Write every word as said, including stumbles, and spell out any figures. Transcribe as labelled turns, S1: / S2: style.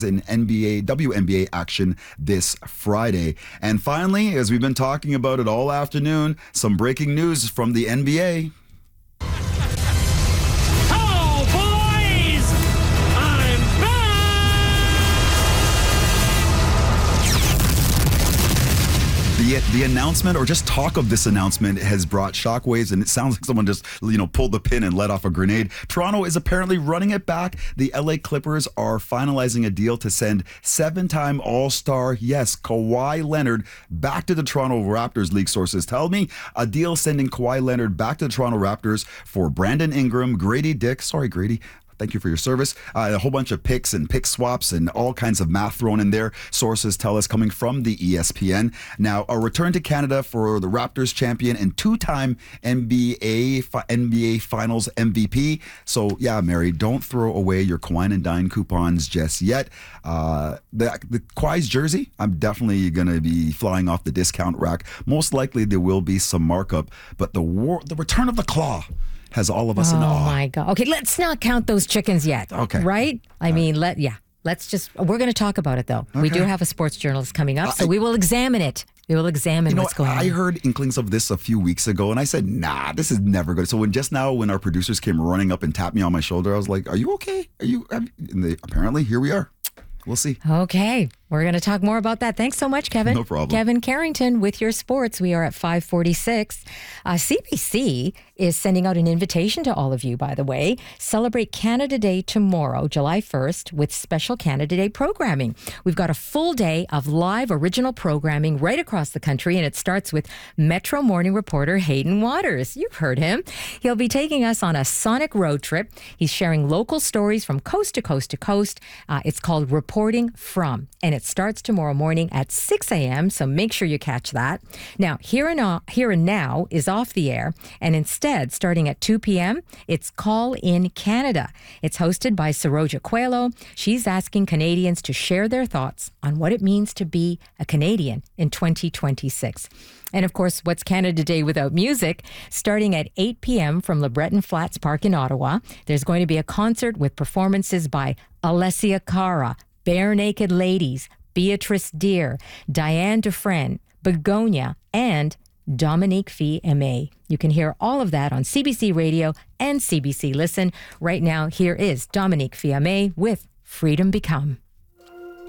S1: in N B A, W N B A action this Friday. And finally, as we've been talking about it all afternoon, some breaking news from the N B A.
S2: Oh, boys! I'm back!
S1: The, the announcement, or just talk of this announcement, has brought shockwaves, and it sounds like someone just, you know, pulled the pin and let off a grenade. Toronto is apparently running it back. The L A Clippers are finalizing a deal to send seven-time All-Star, yes, Kawhi Leonard, back to the Toronto Raptors, league sources tell me. A deal sending Kawhi Leonard back to the Toronto Raptors for Brandon Ingram, Grady Dick, sorry, Grady, thank you for your service. Uh, a whole bunch of picks and pick swaps and all kinds of math thrown in there. Sources tell us coming from the E S P N. Now, a return to Canada for the Raptors champion and two-time N B A N B A Finals M V P. So, yeah, Mary, don't throw away your Kawhi and Dine coupons just yet. Uh, the, the Kawhi's jersey, I'm definitely going to be flying off the discount rack. Most likely there will be some markup, but the war, the return of the claw has all of us
S3: oh
S1: in awe.
S3: Oh my God. Okay, let's not count those chickens yet.
S1: Okay.
S3: Right? I mean, let yeah. Let's just, we're going to talk about it though. Okay. We do have a sports journalist coming up, so I, we will examine it. We will examine
S1: you know,
S3: what's going on.
S1: I heard inklings of this a few weeks ago, and I said, nah, this is never good. So when just now, when our producers came running up and tapped me on my shoulder, I was like, are you okay? Are you? And they, apparently, here we are. We'll see.
S3: Okay. We're going to talk more about that. Thanks so much, Kevin.
S1: No problem.
S3: Kevin Carrington with your sports. We are at five forty-six. Uh, C B C is sending out an invitation to all of you, by the way. Celebrate Canada Day tomorrow, July first, with special Canada Day programming. We've got a full day of live original programming right across the country, and it starts with Metro Morning reporter Hayden Waters. You've heard him. He'll be taking us on a sonic road trip. He's sharing local stories from coast to coast to coast. Uh, it's called Reporting From, and it's It starts tomorrow morning at six a.m., so make sure you catch that. Now, Here and, now, Here and Now is off the air, and instead, starting at two p.m., it's Call in Canada. It's hosted by Saroja Coelho. She's asking Canadians to share their thoughts on what it means to be a Canadian in twenty twenty-six. And of course, what's Canada Day without music? Starting at eight p.m. from Le Breton Flats Park in Ottawa, there's going to be a concert with performances by Alessia Cara, Bare Naked Ladies, Beatrice Deer, Diane Dufresne, Begonia, and Dominique Fils-Aimé. You can hear all of that on C B C Radio and C B C Listen. Right now, here is Dominique Fils-Aimé with Freedom Become.